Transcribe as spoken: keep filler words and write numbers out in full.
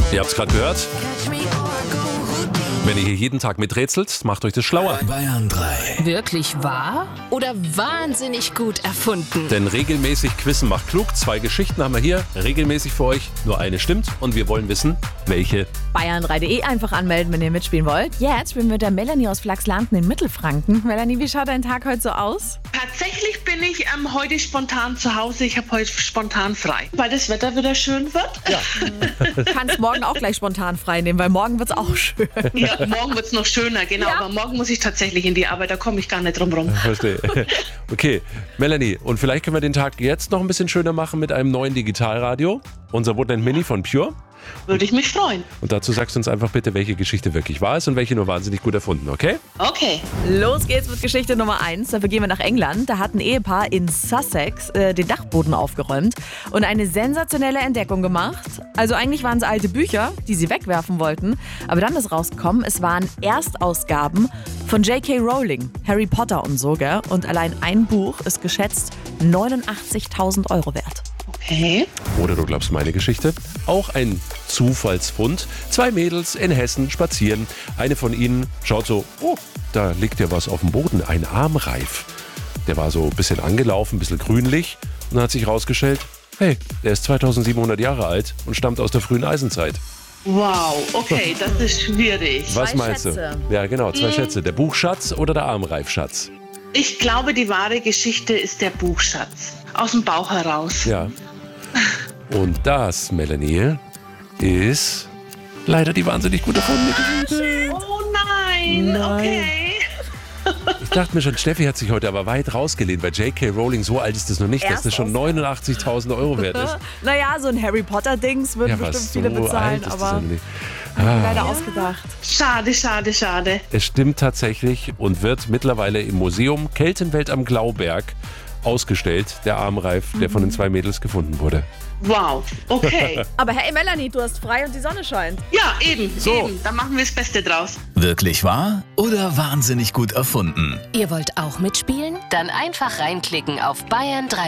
Ihr habt es gerade gehört. Wenn ihr hier jeden Tag miträtselt, macht euch das schlauer. Bayern drei. Wirklich wahr oder wahnsinnig gut erfunden? Denn regelmäßig Quizzen macht klug. Zwei Geschichten haben wir hier regelmäßig für euch. Nur eine stimmt und wir wollen wissen, welche. Bayern drei punkt de einfach anmelden, wenn ihr mitspielen wollt. Jetzt spielen wir mit der Melanie aus Flachslanden in Mittelfranken. Melanie, wie schaut dein Tag heute so aus? Tatsächlich bin ich ähm, heute spontan zu Hause. Ich habe heute spontan frei, weil das Wetter wieder schön wird. Ja. Du kannst morgen auch gleich spontan frei nehmen, weil morgen wird es auch schön. Ja, morgen wird es noch schöner, genau. Ja. Aber morgen muss ich tatsächlich in die Arbeit, da komme ich gar nicht drum rum. Verstehe. Okay, Melanie, und vielleicht können wir den Tag jetzt noch ein bisschen schöner machen mit einem neuen Digitalradio. Unser Woodland Mini von Pure. Würde ich mich freuen. Und dazu sagst du uns einfach bitte, welche Geschichte wirklich wahr ist und welche nur wahnsinnig gut erfunden, okay? Okay. Los geht's mit Geschichte Nummer eins. Dafür gehen wir nach England. Da hat ein Ehepaar in Sussex äh, den Dachboden aufgeräumt und eine sensationelle Entdeckung gemacht. Also eigentlich waren es alte Bücher, die sie wegwerfen wollten. Aber dann ist rausgekommen, es waren Erstausgaben von J K Rowling, Harry Potter und so, gell? Und allein ein Buch ist geschätzt neunundachtzigtausend Euro wert. Okay. Oder du glaubst meine Geschichte? Auch ein Zufallsfund. Zwei Mädels in Hessen spazieren. Eine von ihnen schaut so, oh, da liegt ja was auf dem Boden, ein Armreif. Der war so ein bisschen angelaufen, ein bisschen grünlich. Und dann hat sich rausgestellt, hey, der ist zweitausendsiebenhundert Jahre alt und stammt aus der frühen Eisenzeit. Wow, okay, das ist schwierig. Was Zwei meinst Schätze. du? Ja, genau, zwei Schätze. Der Buchschatz oder der Armreifschatz? Ich glaube, die wahre Geschichte ist der Buchschatz. Aus dem Bauch heraus. Ja. Und das, Melanie, ist leider die wahnsinnig gut erfundene Geschichte. Oh nein, Nein. okay. Ich dachte mir schon, Steffi hat sich heute aber weit rausgelehnt, weil J K Rowling, so alt ist das noch nicht, dass das schon Erstausgabe. neunundachtzigtausend Euro wert ist. Naja, so ein Harry Potter-Dings würden Ja, bestimmt was viele so bezahlen, alt ist das aber noch nicht. leider ausgedacht. Schade, schade, schade. Es stimmt tatsächlich und wird mittlerweile im Museum Keltenwelt am Glauberg ausgestellt, der Armreif, der von den zwei Mädels gefunden wurde. Wow, okay. Aber hey Melanie, du hast frei und die Sonne scheint. Ja, eben, So. eben. Dann machen wir das Beste draus. Wirklich wahr oder wahnsinnig gut erfunden? Ihr wollt auch mitspielen? Dann einfach reinklicken auf bayern drei